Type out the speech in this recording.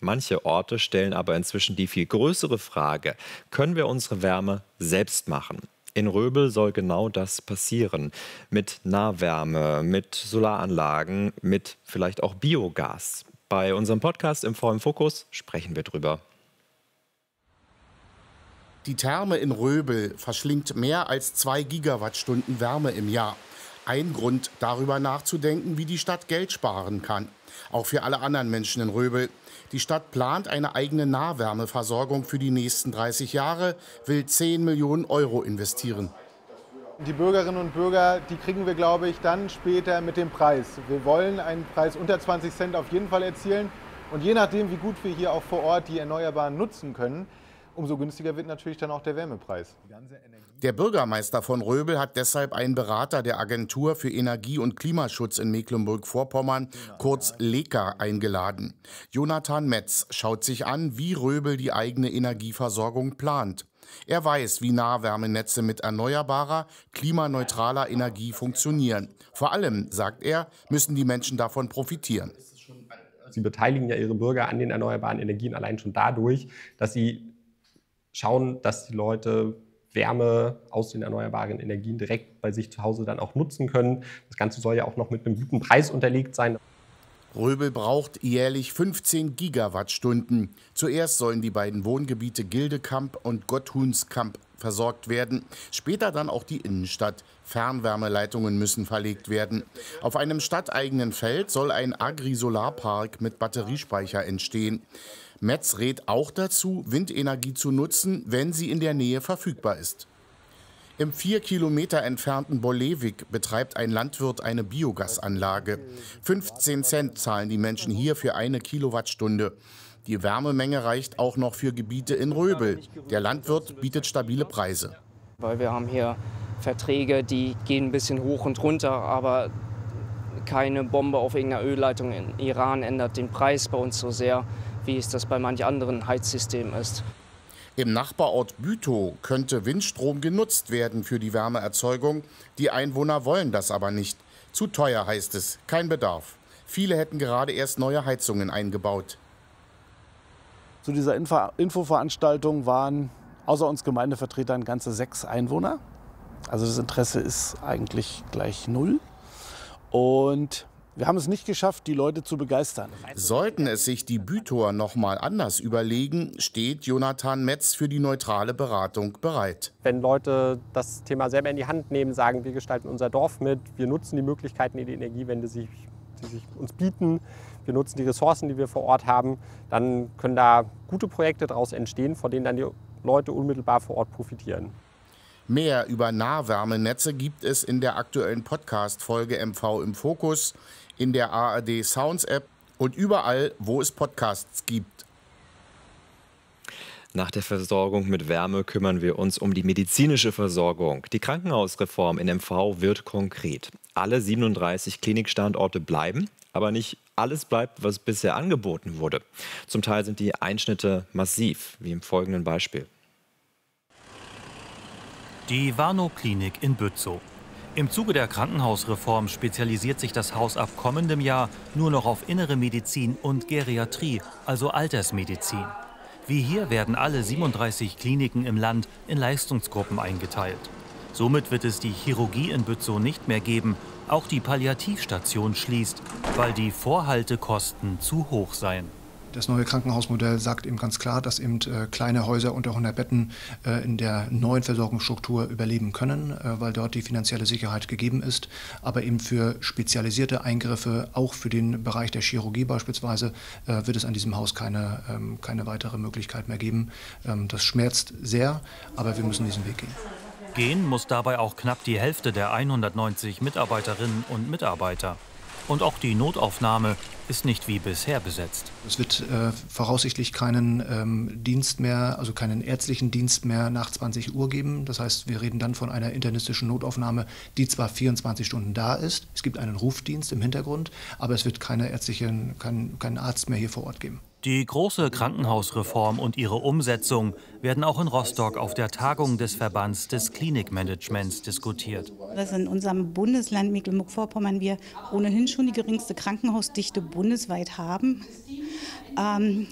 Manche Orte stellen aber inzwischen die viel größere Frage: Können wir unsere Wärme selbst machen? In Röbel soll genau das passieren. Mit Nahwärme, mit Solaranlagen, mit vielleicht auch Biogas. Bei unserem Podcast im Fokus sprechen wir drüber. Die Therme in Röbel verschlingt mehr als 2 Gigawattstunden Wärme im Jahr. Ein Grund, darüber nachzudenken, wie die Stadt Geld sparen kann. Auch für alle anderen Menschen in Röbel. Die Stadt plant eine eigene Nahwärmeversorgung für die nächsten 30 Jahre, will 10 Millionen Euro investieren. Die Bürgerinnen und Bürger, die kriegen wir, glaube ich, dann später mit dem Preis. Wir wollen einen Preis unter 20 Cent auf jeden Fall erzielen. Und je nachdem, wie gut wir hier auch vor Ort die Erneuerbaren nutzen können, umso günstiger wird natürlich dann auch der Wärmepreis. Der Bürgermeister von Röbel hat deshalb einen Berater der Agentur für Energie- und Klimaschutz in Mecklenburg-Vorpommern, kurz LEKA, eingeladen. Jonathan Metz schaut sich an, wie Röbel die eigene Energieversorgung plant. Er weiß, wie Nahwärmenetze mit erneuerbarer, klimaneutraler Energie funktionieren. Vor allem, sagt er, müssen die Menschen davon profitieren. Sie beteiligen ja ihre Bürger an den erneuerbaren Energien allein schon dadurch, dass sie schauen, dass die Leute Wärme aus den erneuerbaren Energien direkt bei sich zu Hause dann auch nutzen können. Das Ganze soll ja auch noch mit einem guten Preis unterlegt sein. Röbel braucht jährlich 15 Gigawattstunden. Zuerst sollen die beiden Wohngebiete Gildekamp und Gotthunskamp versorgt werden. Später dann auch die Innenstadt. Fernwärmeleitungen müssen verlegt werden. Auf einem stadteigenen Feld soll ein Agri-Solarpark mit Batteriespeicher entstehen. Metz rät auch dazu, Windenergie zu nutzen, wenn sie in der Nähe verfügbar ist. Im 4 Kilometer entfernten Bollewig betreibt ein Landwirt eine Biogasanlage. 15 Cent zahlen die Menschen hier für 1 Kilowattstunde. Die Wärmemenge reicht auch noch für Gebiete in Röbel. Der Landwirt bietet stabile Preise. Weil wir haben hier Verträge, die gehen ein bisschen hoch und runter, aber keine Bombe auf irgendeiner Ölleitung in Iran ändert den Preis bei uns so sehr, wie es das bei manch anderen Heizsystemen ist. Im Nachbarort Bütow könnte Windstrom genutzt werden für die Wärmeerzeugung. Die Einwohner wollen das aber nicht. Zu teuer, heißt es, kein Bedarf. Viele hätten gerade erst neue Heizungen eingebaut. Zu dieser Infoveranstaltung waren außer uns Gemeindevertretern ganze 6 Einwohner. Also das Interesse ist eigentlich gleich 0. Und wir haben es nicht geschafft, die Leute zu begeistern. Sollten es sich die Bütower noch mal anders überlegen, steht Jonathan Metz für die neutrale Beratung bereit. Wenn Leute das Thema selber in die Hand nehmen, sagen, wir gestalten unser Dorf mit, wir nutzen die Möglichkeiten, die Energiewende die sich uns bieten, wir nutzen die Ressourcen, die wir vor Ort haben, dann können da gute Projekte daraus entstehen, von denen dann die Leute unmittelbar vor Ort profitieren. Mehr über Nahwärmenetze gibt es in der aktuellen Podcast-Folge MV im Fokus, in der ARD Sounds App und überall, wo es Podcasts gibt. Nach der Versorgung mit Wärme kümmern wir uns um die medizinische Versorgung. Die Krankenhausreform in MV wird konkret. Alle 37 Klinikstandorte bleiben, aber nicht alles bleibt, was bisher angeboten wurde. Zum Teil sind die Einschnitte massiv, wie im folgenden Beispiel. Die Warnow-Klinik in Bützow. Im Zuge der Krankenhausreform spezialisiert sich das Haus ab kommendem Jahr nur noch auf innere Medizin und Geriatrie, also Altersmedizin. Wie hier werden alle 37 Kliniken im Land in Leistungsgruppen eingeteilt. Somit wird es die Chirurgie in Bützow nicht mehr geben. Auch die Palliativstation schließt, weil die Vorhaltekosten zu hoch seien. Das neue Krankenhausmodell sagt eben ganz klar, dass eben kleine Häuser unter 100 Betten in der neuen Versorgungsstruktur überleben können, weil dort die finanzielle Sicherheit gegeben ist. Aber eben für spezialisierte Eingriffe, auch für den Bereich der Chirurgie beispielsweise, wird es an diesem Haus keine weitere Möglichkeit mehr geben. Das schmerzt sehr, aber wir müssen diesen Weg gehen. Gehen muss dabei auch knapp die Hälfte der 190 Mitarbeiterinnen und Mitarbeiter. Und auch die Notaufnahme ist nicht wie bisher besetzt. Es wird voraussichtlich keinen Dienst mehr, also keinen ärztlichen Dienst mehr nach 20 Uhr geben. Das heißt, wir reden dann von einer internistischen Notaufnahme, die zwar 24 Stunden da ist. Es gibt einen Rufdienst im Hintergrund, aber es wird keinen Arzt mehr hier vor Ort geben. Die große Krankenhausreform und ihre Umsetzung werden auch in Rostock auf der Tagung des Verbands des Klinikmanagements diskutiert. Dass in unserem Bundesland Mecklenburg-Vorpommern wir ohnehin schon die geringste Krankenhausdichte bundesweit haben.